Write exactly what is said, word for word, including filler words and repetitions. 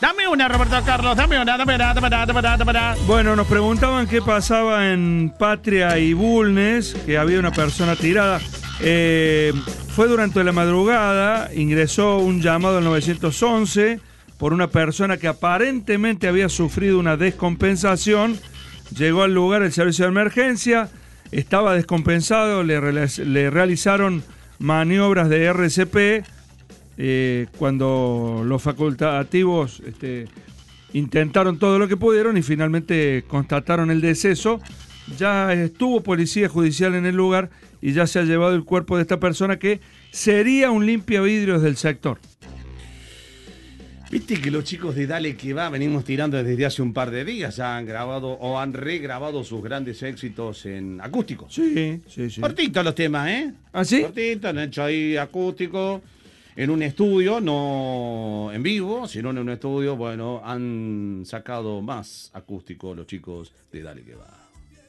Dame una, Roberto Carlos, dame una, dame una, dame una, dame una, dame una. Bueno, nos preguntaban qué pasaba en Patria y Bulnes, que había una persona tirada. Eh, fue durante la madrugada, ingresó un llamado al nueve once por una persona que aparentemente había sufrido una descompensación. Llegó al lugar el servicio de emergencia, estaba descompensado, le, le realizaron maniobras de R C P. Eh, cuando los facultativos este, intentaron todo lo que pudieron y finalmente constataron el deceso, ya estuvo policía judicial en el lugar y ya se ha llevado el cuerpo de esta persona que sería un limpiavidrios del sector. Viste que los chicos de Dale Que Va venimos tirando desde hace un par de días, ya han grabado o han regrabado sus grandes éxitos en acústico. Sí, sí, sí. Cortitos los temas, ¿eh? ¿Ah, sí? Cortitos, han hecho ahí acústico. En un estudio, no en vivo, sino en un estudio, bueno, han sacado más acústico los chicos de Dale Que Va.